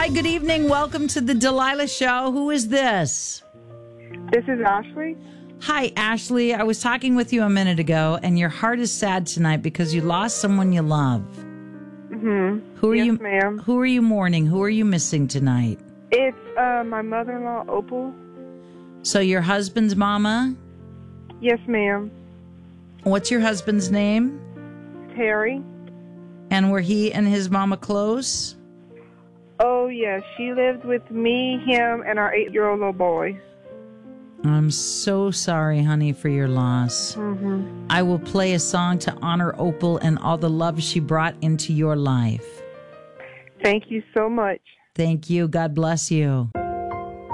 Hi, good evening. Welcome to the Delilah Show. Who is this? This is Ashley. Hi, Ashley. I was talking with you a minute ago, and your heart is sad tonight because you lost someone you love. Mm-hmm. Who are yes, you, ma'am. Who are you mourning? Who are you missing tonight? It's my mother-in-law, Opal. So your husband's mama? Yes, ma'am. What's your husband's name? Terry. And were he and his mama close? Oh, yes. She lived with me, him, and our 8-year-old little boy. I'm so sorry, honey, for your loss. Mm-hmm. I will play a song to honor Opal and all the love she brought into your life. Thank you so much. Thank you. God bless you.